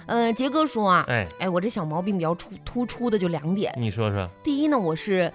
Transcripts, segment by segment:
杰哥说啊， 哎， 我这小毛病比较突出的就2点。 你说说。 第一呢，我是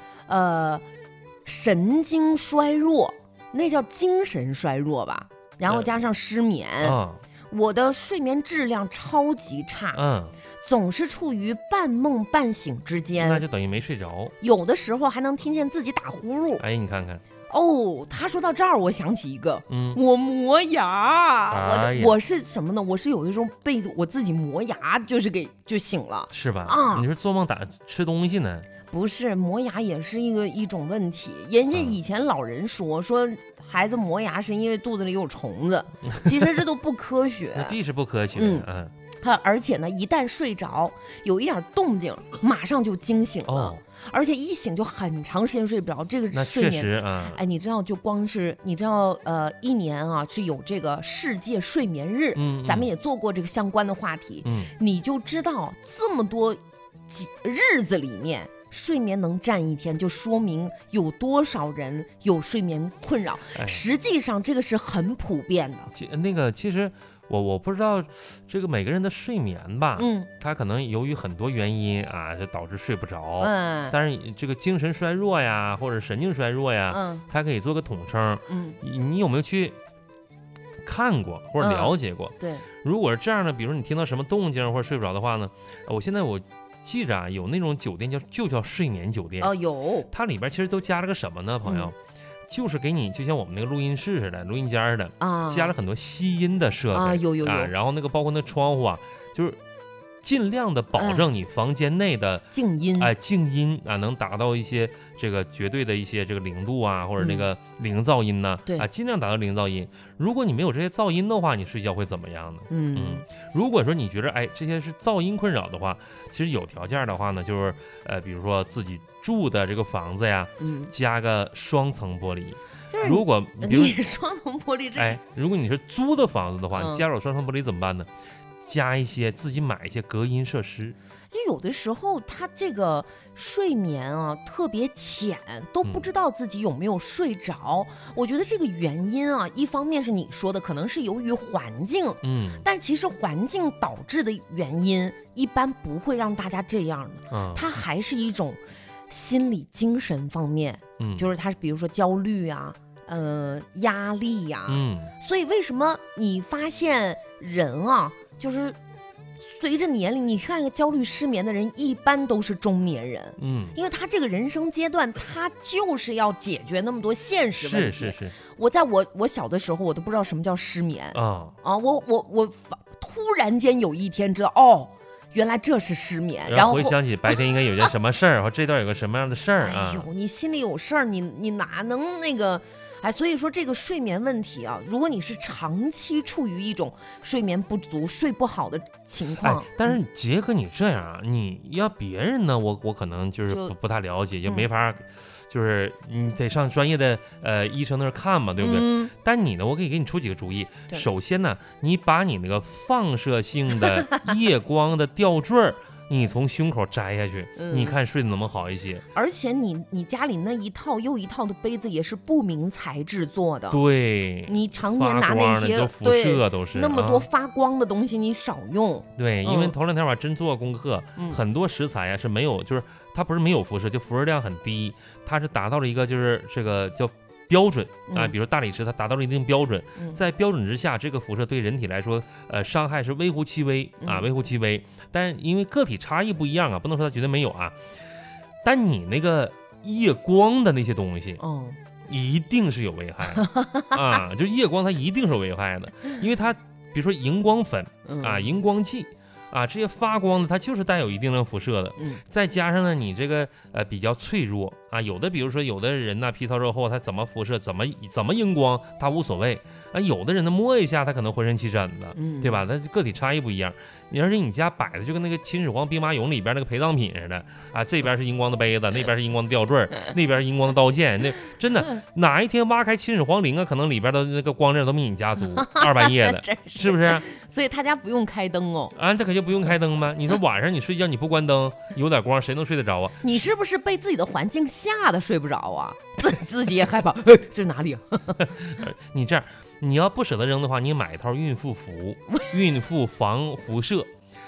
神经衰弱，那叫精神衰弱吧，然后加上失眠，我的睡眠质量超级差，总是处于半梦半醒之间， 那就等于没睡着， 有的时候还能听见自己打呼噜。 哎，你看看。 他说到这儿，我想起一个，我磨牙，我是什么呢？我是有的时候被我自己磨牙，就醒了， 是吧？你说做梦吃东西呢？ 不是，磨牙也是一种问题。人家以前老人说孩子磨牙是因为肚子里有虫子，其实这都不科学， 那必是不科学。 而且呢，一旦睡着，有一点动静，马上就惊醒了。而且一醒就很长时间睡不着，这个睡眠你知道，就光是你知道，1年啊是有这个世界睡眠日，咱们也做过这个相关的话题，你就知道这么多日子里面，睡眠能占1天，就说明有多少人有睡眠困扰。实际上这个是很普遍的。 其实我不知道这个每个人的睡眠吧，他可能由于很多原因啊，就导致睡不着。但是这个精神衰弱呀，或者神经衰弱呀，它可以做个统称。你有没有去看过或者了解过？ 对， 如果是这样的，比如你听到什么动静或者睡不着的话呢，我记着有那种酒店叫睡眠酒店。 有， 它里边其实都加了个什么呢，朋友？就是给你就像我们那个录音室似的，录音间似的加了很多吸音的设备有然后包括那窗户就是尽量的保证你房间内的静音， 能达到一些这个绝对的一些这个零度或者那个零噪音尽量达到零噪音。如果你没有这些噪音的话，你睡觉会怎么样呢？如果说你觉得这些是噪音困扰的话，其实有条件的话呢，就是比如说自己住的这个房子呀，加个双层玻璃。如果你双层玻璃如果你是租的房子的话，你加入双层玻璃怎么办呢？自己买一些隔音设施。 就有的时候他这个睡眠特别浅，都不知道自己有没有睡着。我觉得这个原因一方面是你说的可能是由于环境，但其实环境导致的原因一般不会让大家这样的，它还是一种心理精神方面，就是它比如说焦虑压力所以为什么你发现人就是随着年龄，你看焦虑失眠的人一般都是中年人，因为他这个人生阶段，他就是要解决那么多现实问题。 是。 我小的时候，我都不知道什么叫失眠我突然间有一天知道原来这是失眠，然后回想起白天应该有件什么事儿，或这段有个什么样的事儿你心里有事儿，你哪能那个？所以说这个睡眠问题如果你是长期处于一种睡眠不足、睡不好的情况， 但是杰哥你这样你要别人呢，我可能就是不太了解，就没法，就是你得上专业的医生那儿看嘛，对不对？但你呢，我可以给你出几个主意。首先呢，你把你那个放射性的夜光的吊坠你从胸口摘下去，你看睡得能不能好一些？ 而且你家里那一套又一套的杯子也是不明材质做的， 对， 你常年拿那些辐射都是那么多发光的东西，你少用。 对，因为头2天我真做过功课，很多食材是没有，就是它不是没有辐射，就辐射量很低，它是达到了一个就是这个叫标准比如大理石它达到了一定标准，在标准之下，这个辐射对人体来说伤害是微乎其微微乎其微。但因为个体差异不一样不能说它绝对没有但你那个夜光的那些东西一定是有危害的就夜光它一定是有危害的，因为它比如说荧光粉荧光剂这些发光的它就是带有一定的辐射的，再加上呢你这个比较脆弱有的比如说有的人皮糙肉厚，他怎么辐射怎么荧光他无所谓有的人呢摸一下他可能浑身起疹子，对吧？他个体差异不一样。而且你家摆的就跟那个秦始皇兵马俑里边那个陪葬品似的这边是荧光的杯子，那边是荧光的吊坠，那边是荧光的刀剑，那真的哪一天挖开秦始皇陵可能里边的那个光亮都比你家足2半夜的是不是？ 所以他家不用开灯这可就不用开灯吗？你说晚上你睡觉你不关灯，有点光谁能睡得着你是不是被自己的环境吓得睡不着自己也害怕这哪里你这样，你要不舍得扔的话，你买一套孕妇服，孕妇防辐射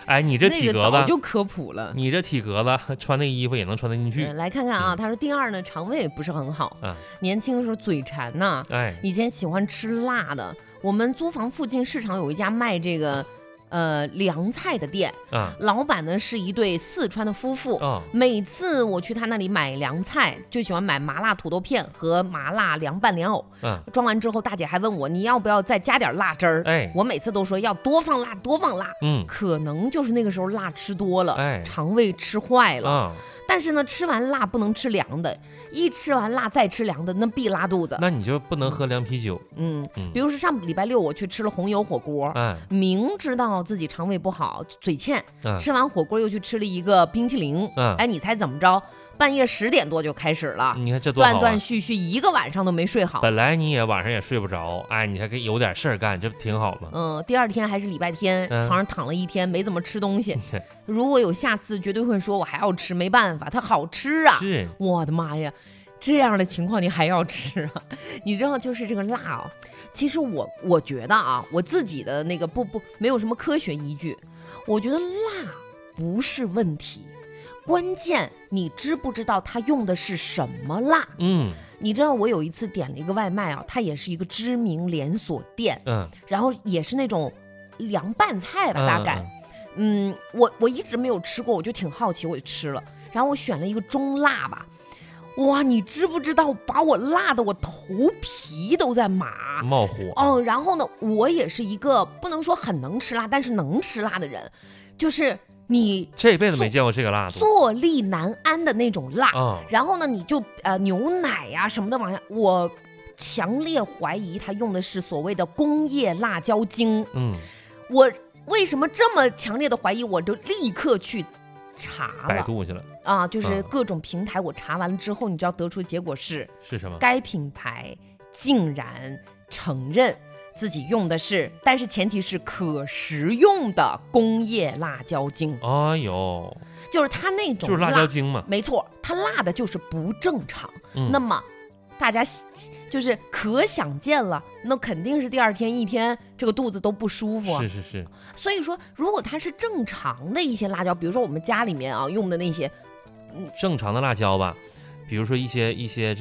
哎，你这体格子那个早就科普了。 你这体格子穿那个衣服也能穿得进去。 来看看啊，他说第二呢，肠胃不是很好，年轻的时候嘴馋呐，以前喜欢吃辣的。我们租房附近市场有一家卖这个凉菜的店，老板呢是一对四川的夫妇，每次我去他那里买凉菜，就喜欢买麻辣土豆片和麻辣凉拌莲藕。装完之后，大姐还问我你要不要再加点辣汁儿？我每次都说要多放辣，多放辣。可能就是那个时候辣吃多了，肠胃吃坏了。但是呢，吃完辣不能吃凉的，一吃完辣再吃凉的，那必拉肚子。 那你就不能喝凉啤酒。 比如说上礼拜六我去吃了红油火锅，明知道自己肠胃不好，嘴欠，吃完火锅又去吃了一个冰淇淋。你猜怎么着？半夜10点多就开始了， 你看这多好啊， 断断续续一个晚上都没睡好。 本来你也晚上也睡不着，你还有点事儿干，这挺好吗？ 第二天还是礼拜天，床上躺了一天，没怎么吃东西。如果有下次，绝对会说我还要吃，没办法，它好吃啊。 是， 我的妈呀，这样的情况你还要吃啊？你知道，就是这个辣其实我觉得啊，我自己的那个没有什么科学依据，我觉得辣不是问题。关键你知不知道他用的是什么辣？你知道我有一次点了一个外卖啊，它也是一个知名连锁店，然后也是那种凉拌菜吧，大概，我一直没有吃过，我就挺好奇，我就吃了，然后我选了一个中辣吧，哇，你知不知道把我辣的我头皮都在麻冒火。 然后呢，我也是一个不能说很能吃辣，但是能吃辣的人，就是你这辈子没见过这个辣度， 坐立难安的那种辣。然后呢，你就牛奶呀什么的往下，我强烈怀疑他用的是所谓的工业辣椒精。我为什么这么强烈的怀疑？我就立刻去查了， 百度去了就是各种平台，我查完了之后，你知道得出的结果是什么？该品牌竟然承认自己用的是，但是前提是可食用的工业辣椒精。 哎呦， 就是它那种就是辣椒精嘛， 没错，它辣的就是不正常。那么大家就是可想见了，那肯定是第二天一天这个肚子都不舒服。 是。 所以说，如果它是正常的一些辣椒，比如说我们家里面用的那些， 正常的辣椒吧，比如说一些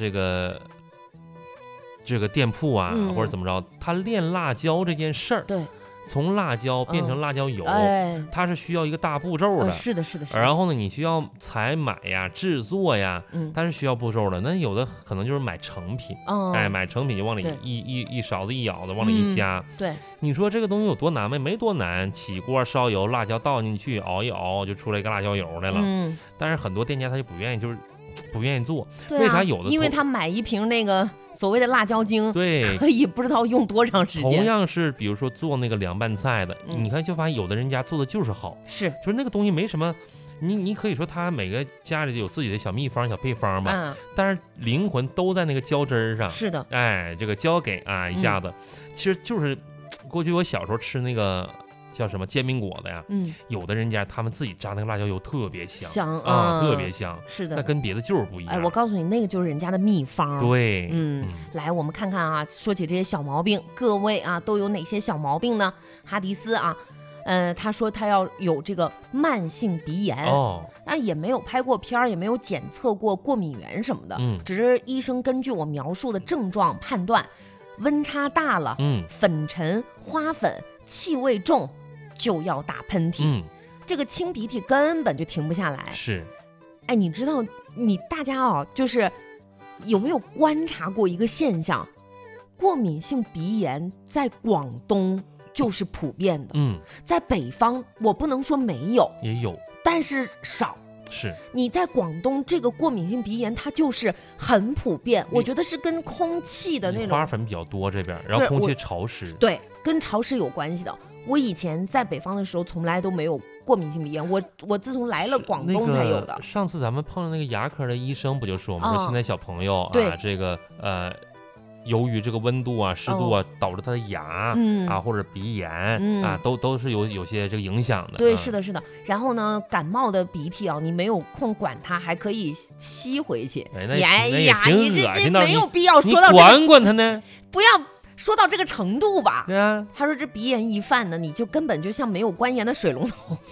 这个店铺啊，或者怎么着，它炼辣椒这件事儿， 对， 从辣椒变成辣椒油，它是需要一一个大步骤的。 是的。 然后呢，你需要采买呀、制作呀，它是需要步骤的。那有的可能就是买成品，买成品就往里一勺子一舀子往里一加。 对， 你说这个东西有多难吗？没多难，起锅烧油，辣椒倒进去熬一熬，就出来一个辣椒油来了。但是很多店家他就不愿意，就是不愿意做。为啥有的？ 因为他买一瓶那个所谓的辣椒精， 对， 可以不知道用多长时间。 同样是比如说做那个凉拌菜的，你看就发现有的人家做的就是好，就是那个东西没什么，你可以说他每个家里有自己的小秘方、小配方吧，但是灵魂都在那个椒汁上。 是的， 这个椒给一下子，其实就是过去我小时候吃那个叫什么煎饼果子呀，有的人家他们自己炸那个辣椒油特别香特别香。 是的， 那跟别的就是不一样。 我告诉你，那个就是人家的秘方。 对， 来，我们看看啊，说起这些小毛病，各位都有哪些小毛病呢？哈迪斯他说他要有这个慢性鼻炎也没有拍过片，也没有检测过过敏源什么的，只是医生根据我描述的症状判断，温差大了，粉尘、花粉、气味重，就要打喷嚏。这个清鼻涕根本就停不下来。 是， 你知道大家就是有没有观察过一个现象？过敏性鼻炎在广东就是普遍的，在北方我不能说没有， 也有， 但是少。 是， 你在广东这个过敏性鼻炎它就是很普遍，我觉得是跟空气的那种花粉比较多这边，然后空气潮湿， 对，跟潮湿有关系的。我以前在北方的时候从来都没有过敏性鼻炎，我自从来了广东才有的。 上次咱们碰到那个牙科的医生不就说吗？说现在小朋友这个由于这个温度湿度导致他的牙或者鼻炎都是有些这个影响的。 对，是的。然后呢，感冒的鼻涕你没有空管它，还可以吸回去。你这没有必要说到你管他呢， 不要说到这个程度吧。 对啊， 他说这鼻炎一犯呢，你就根本就像没有关严的水龙头